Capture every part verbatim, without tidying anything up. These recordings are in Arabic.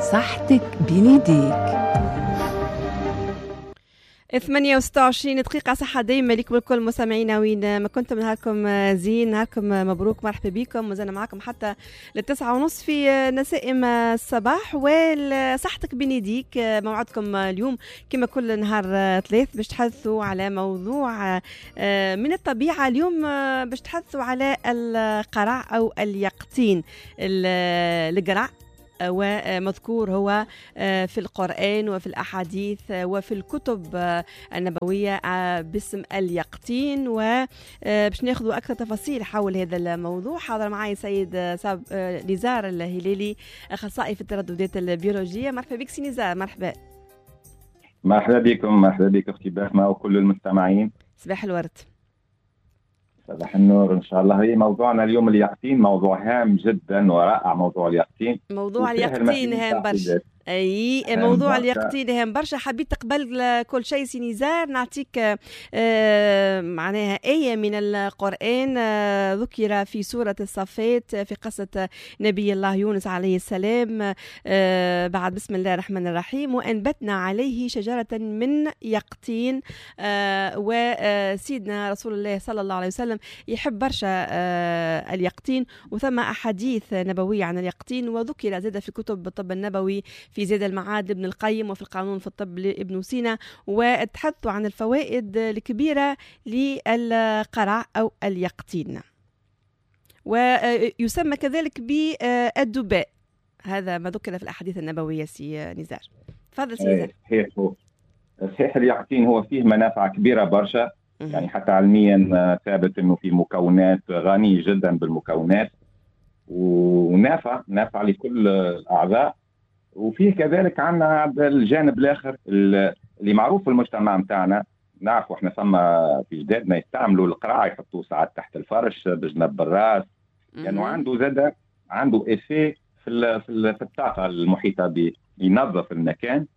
صحتك بيديك. ثمانية وستة وعشرين دقيقة صحة دايما لكم الكل مستمعينا وين ما كنتم. نهاركم زين، نهاركم مبروك، مرحبا بكم. وزنا معكم حتى للتسعة ونص في نسائم الصباح. وصحتك بين يديك موعدكم اليوم كما كل نهار ثلاث باش تحدثوا على موضوع من الطبيعة. اليوم باش تحدثوا على القرع أو اليقطين. القرع ومذكور هو في القرآن وفي الأحاديث وفي الكتب النبوية باسم اليقطين. وباش ناخذوا أكثر تفاصيل حول هذا الموضوع. حاضر معي سيد نزار الهلالي، أخصائي في الترددات البيولوجية. مرحبا بك سي نزار. مرحبا. مرحبا بكم. مرحبا بك أختي بسمة وكل المستمعين. صباح الورد. صباح النور ان شاء الله. هي موضوعنا اليوم اليقطين، موضوع هام جدا ورائع. موضوع اليقطين موضوع اليقطين هام برشا. اي موضوع اليقطين هام برشا. حبيت قبل كل شيء سي نزار نعطيك آه معناها آية من القرآن آه ذكر في سورة الصفات في قصة نبي الله يونس عليه السلام. آه بعد بسم الله الرحمن الرحيم: وأنبتنا عليه شجرة من يقطين. آه وسيدنا رسول الله صلى الله عليه وسلم يحب برشا آه اليقطين، وثم أحاديث نبوية عن اليقطين، وذكر زاد في كتب الطب النبوي في زاد المعاد لابن القيم، وفي القانون في الطب لابن سينا. وتحدثوا عن الفوائد الكبيرة للقرع أو اليقطين، ويسمى كذلك بالدباء. هذا ما ذكر في الأحاديث النبوية سي نزار. تفضل سي نزار. صحيح صحيح. اليقطين هو فيه منافع كبيرة برشا، يعني حتى علميا ثابت انه في مكونات غني جدا بالمكونات، ونافع نافع لكل الأعضاء. وفيه كذلك عنا الجانب الآخر اللي معروف في المجتمع متاعنا. نعرفوا احنا ثم في جدادنا يستعملوا القرع، يحطوه ساعات تحت الفرش بجنب الراس، لأنه يعني عنده زاد عنده إفيه في في الطاقة المحيطة به، ينظف المكان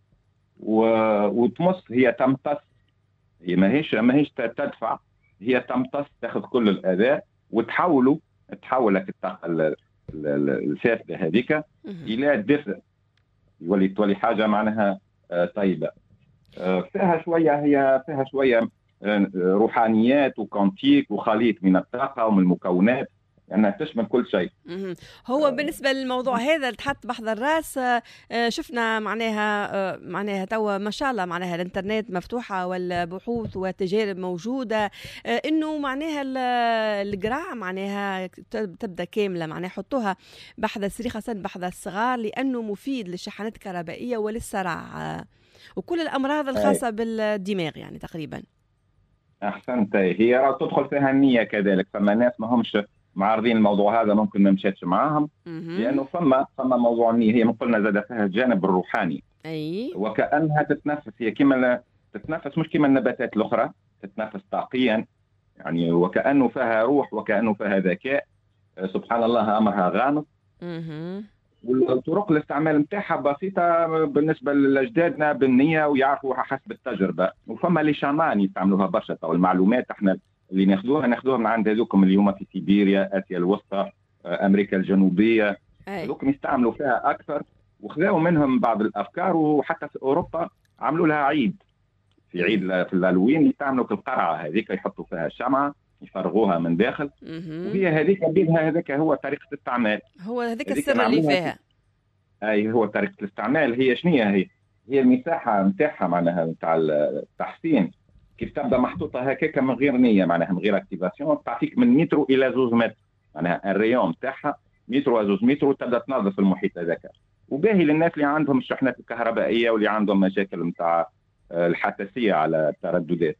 وتمص. هي تمتص، هي ماهيش ماهيش تدفع، هي تمتص، تاخذ كل الأذى وتحوله تحولك الطاقة الفاسدة هذيك إلى دفء، يولي تولي حاجة معناها طيبة. فيها شوية هي فيها شوية روحانيات وكونتيك وخليط من الطاقة ومن المكونات، لأنها يعني تشمل كل شيء. هو بالنسبة للموضوع هذا اللي تحط بحذا الراس، شفنا معناها معناها توا ما شاء الله معناها الانترنت مفتوحة والبحوث والتجارب موجودة، إنه معناها القرع معناها تبدأ كاملة، معناها يحطوها بحذا السرير، خاصة بحذا الصغار، لأنه مفيد للشحنات الكهربائية وللصرع وكل الأمراض الخاصة بالدماغ يعني تقريبا. أحسنت. هي تدخل فيها النية كذلك. فما ناس ما همش معارضين الموضوع هذا ممكن ما مشيتش معاهم، لانه فما فما موضوع النية. هي قلنا زاد فيها الجانب الروحاني، اي وكانها تتنفس. هي كما تتنفس، مش كما النباتات الاخرى تتنفس طاقيا يعني، وكانه فيها روح وكانه فيها ذكاء. سبحان الله، امرها غامض. والطرق الاستعمال نتاعها بسيطه بالنسبه لاجدادنا بالنيه، ويعرفوا حسب التجربه. وفما لي شامان يستعملوها برشا. المعلومات احنا اللي ناخذوها ناخذوها من عند هذوكم اليوم في سيبيريا، اسيا الوسطى، امريكا الجنوبيه، هذوكم يستعملوا فيها اكثر، وخذوا منهم بعض الافكار. وحتى في اوروبا عملوا لها عيد، في عيد في الهالوين يستعملوا القرعه هذيك، يحطوا فيها الشمعه يفرغوها من داخل، وهي هذيك بيدها. هذاك هو طريقه الاستعمال، هو هذاك السر اللي فيها. اي هو طريقه الاستعمال. هي شنية هي هي المساحه نتاعها معناها نتاع التحسين، كيف تبدا محطوطه هكاك من غير نيه، معناها من غير اكتيفاسيون، تعطيك من متر الى زوج متر، معناها الريوم تاعها متر وزوج متر، وتبدا تنظف المحيط هذاك. وباهي للناس اللي عندهم الشحنات الكهربائيه واللي عندهم مشاكل نتاع الحساسيه على الترددات.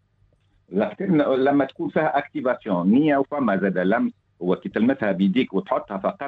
لكن لما تكون فيها اكتيفاسيون نيه وفما زاد لمس، هو كي تلمسها بيديك وتحطها فقط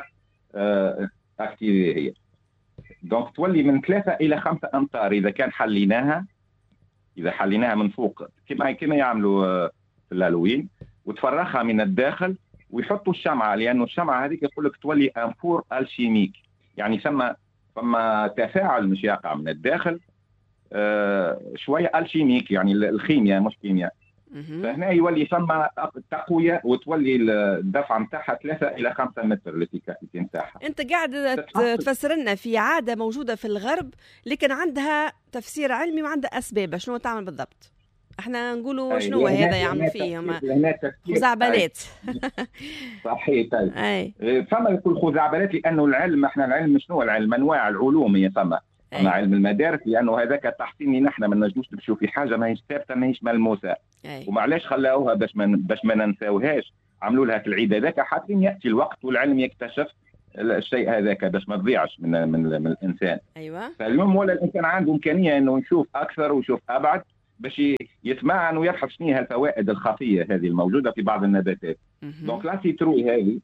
اكتيفي هي. دونك تولي من ثلاثة إلى خمسة أمتار إذا كان حليناها إذا حليناها من فوق كما كما يعملوا في الهالوين، وتفرخها من الداخل ويحطوا الشمعة، لأنه الشمعة هذيك يقول لك تولي أنفور ألشيميك، يعني ثم فما تفاعل مش يقع من الداخل آه شوية ألشيميك، يعني الخيمياء مش كيمياء. فهنا يولي ثم تقويه وتولي الدفع نتاعها ثلاثة الى خمسة متر الافيكاسيتي نتاعها. انت قاعد تفسر لنا في عاده موجوده في الغرب لكن عندها تفسير علمي وعندها اسباب. شنو تعمل بالضبط؟ احنا نقولوا شنو هذا يعمل فيهم خزعبلات. صحيح. طيب فما يقول خزعبلات لانه العلم، احنا العلم شنو العلم؟ انواع العلوم هي فما فما علم المدارس، لانه هذاك تحسيني نحن ما نجموش نمشيو في حاجه ما هيش ثابته ما هيش ملموسه. ومعلاش خلاوها باش ما باش ما ننساوهاش، عملوا لها في العيد هذاك حتى ياتي الوقت والعلم يكتشف الشيء هذاك باش ما تضيعش من, من من الانسان. ايوه. فاليوم ولا الانسان عنده امكانيه انه يشوف اكثر ويشوف ابعد باش يتمعن ويبحث شنو هي الفوائد الخفيه هذه الموجوده في بعض النباتات. دونك لا سيتروي هذه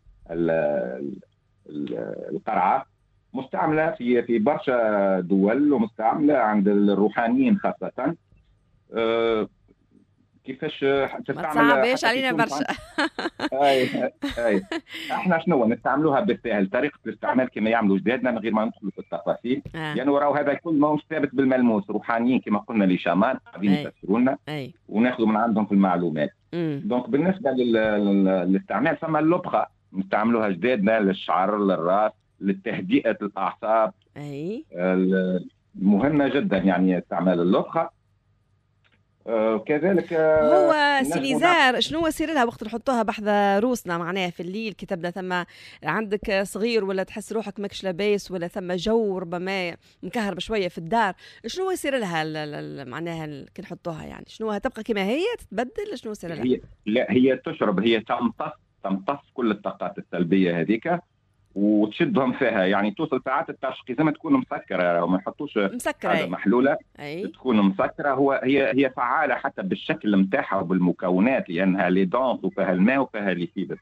القرعه مستعمله في في برشا دول ومستعمله عند الروحانيين خاصه. أه كيفاش تستعمل؟ ما تصعبش علينا برشا. اي اي احنا شنو نستعملوها بالسهل، طريقه الاستعمال كما يعملوا جدادنا من غير ما ندخلوا في التفاصيل. آه. يعني راهو هذا الكل ماهوش ثابت بالملموس، روحانيين كما قلنا لي شامان قاعدين يفسروا لنا وناخذوا من عندهم في المعلومات. دونك بالنسبه للاستعمال فما اللبخه نستعملوها جدادنا للشعر للراس لتهدئه الاعصاب. اي مهمه جدا يعني استعمال اللبخه. آه كذلك هو سينيزار شنو هو سير لها وقت نحطوها بحذا روسنا معناها في الليل كتبنا ثم عندك صغير ولا تحس روحك ماكش لاباس ولا ثم جو ربما مكهرب شويه في الدار، شنو هو يصير لها معناها كي نحطوها يعني شنو تبقى كما هي تتبدل؟ شنو يصير لها؟ هي لا هي تشرب، هي تمتص تمتص كل الطاقات السلبيه هذيك وتشدهم فيها، يعني توصل ساعات الترشق زي ما تكون مسكره وما نحطوش مسكره محلوله. أي. تكون مسكره. هو هي هي فعاله حتى بالشكل نتاعها وبالمكونات لانها لي دونس وفيها الماء وفيها لي فيبر.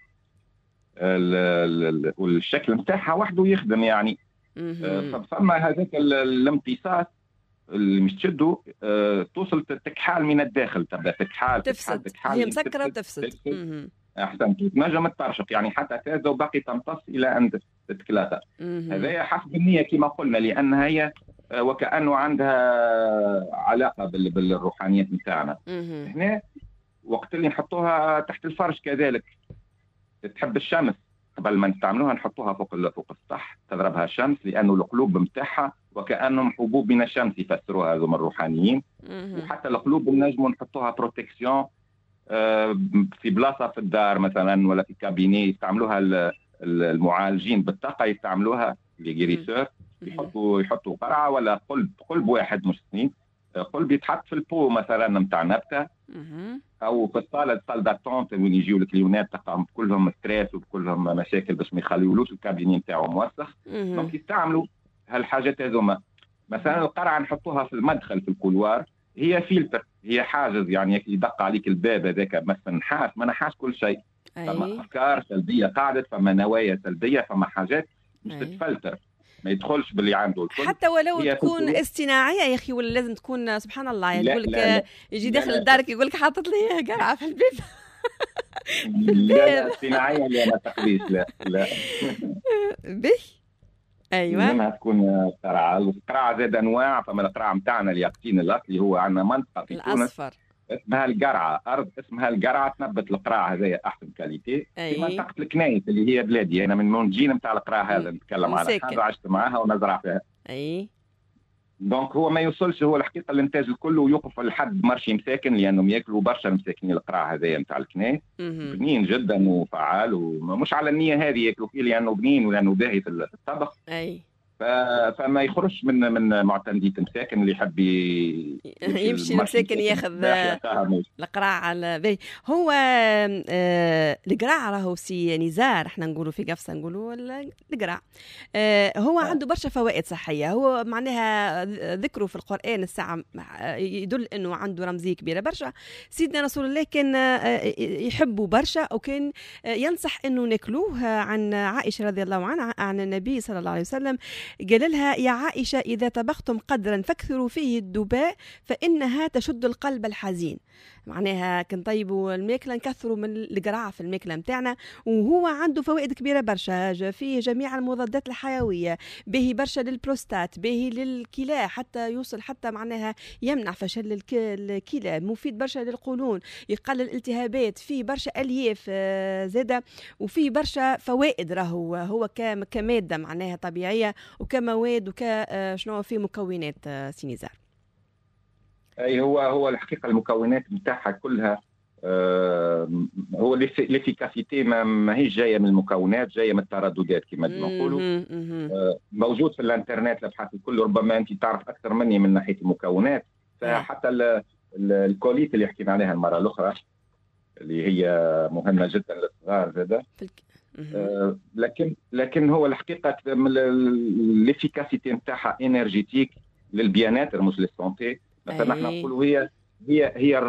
والشكل نتاعها وحده يخدم يعني. فما هذاك الامتصاص اللي مش تشده توصل تكحال من الداخل، تبدا تكحال تفسد تكحال. هي مسكره وتفسد. احسن نجم الترشق يعني حتى تازه وباقي تمتص الى ان تتكلاثر. هذا حسب النيه كما قلنا لانها هي وكانه عندها علاقه بالروحانيات نتاعنا. هنا وقت اللي نحطوها تحت الفرش كذلك تحب الشمس، قبل ما نستعملوها نحطوها فوق فوق السطح تضربها الشمس لانه القلوب نتاعها وكانهم حبوب من الشمس يفسروها هذوما الروحانيين. وحتى القلوب نجموا نحطوها بروتكسيون في بلاصه في الدار مثلا ولا في كابيني يستعملوها المعالجين بالطاقه يستعملوها لي غيريسور يحطوا يحطوا قرعه ولا قلب قلب واحد مش اثنين، قلب يتحط في البو مثلا نتاع نبته او في الصاله صال داتونت وين يجيو الكليونات تاعهم كلهم ستريس وكلهم مشاكل باش ما يخليولوش الكابيني نتاعهم موسخ. دونك يستعملوا هالحاجات هذوما. مثلا القرعه نحطوها في المدخل في الكولوار، هي فلتر هي حاجز يعني يدق عليك الباب هذاك مثلا نحاس ما نحاس كل شيء. فما افكار سلبيه قاعدت، فما نوايا سلبيه، فما حاجات مش تتفلتر ما يدخلش باللي عنده الكل. حتى ولو تكون اصطناعيه يا اخي ولا لازم تكون سبحان الله يقول لك يجي داخل لدارك يقول لك حاطط لي قرعه في البيت. لا اصطناعيه لا ما تقديش لا لا به ايوه لازمها تكون قرعه. القرعه زاد انواع، فما القرعه نتاعنا اليقطين الاصلي هو عندنا منطقه في تونس اسمها القرعه، ارض اسمها القرعه تنبت القرعه هذايا احسن كاليتي. أي. في منطقه الكنايس اللي هي بلادي انا من منجين نتاع القرعه هذا نتكلم عنها، هذا عشت معاها ونزرع فيها. اي دونك هو ما يوصلش هو الحقيقه الانتاج الكل ويوقف لحد مرشي مساكن لانهم ياكلوا برشا مساكين القرعه هذايا نتاع الكنايس. بنين جدا وفعال ومش على النيه هذه ياكلوا فيه لانه بنين ولانه باهي في الطبخ. اي فما يخرجش من من معتمدية مساكن اللي يحب يمشي مساكن ياخذ القراع على باهي. هو القراع راهو سي نزار احنا نقولوا في قفصه نقولوا القراع هو عنده برشا فوائد صحيه. هو معناها ذكره في القران الساعه يدل انه عنده رمزيه كبيره برشا. سيدنا رسول الله كان يحبوا برشا وكان ينصح انه ناكلوه. عن عائشه رضي الله عنها عن النبي صلى الله عليه وسلم قال لها يا عائشة إذا طبختم قدرا فاكثروا فيه الدباء فإنها تشد القلب الحزين. معناها كنطيبوا الماكلة نكثروا من القرعة في الماكلة متاعنا، وهو عنده فوائد كبيرة برشا، فيه جميع المضادات الحيوية، باهي برشا للبروستات، باهي للكلى، حتى يوصل حتى معناها يمنع فشل الكلى، مفيد برشا للقولون، يقلل الالتهابات، فيه برشا ألياف زادة، وفيه برشا فوائد. راهو هو كمادة معناها طبيعية وكمواد وك شنو فيه مكونات سينيزار. اي هو هو الحقيقه المكونات نتاعها كلها آه هو ليفيكاسيتي ما, ما هيش جايه من المكونات، جايه من الترددات كما نقولوا. آه موجود في الانترنت الابحاث الكل، ربما انت تعرف اكثر مني من ناحيه المكونات. فحتى الكوليت اللي حكينا عليها المره الاخرى اللي هي مهمه جدا للصغار زاده، آه لكن لكن هو الحقيقه ليفيكاسيتي نتاعها انرجيتيك للبيانات مش للسونتي. مثلا نحن نقولوا هي هي هي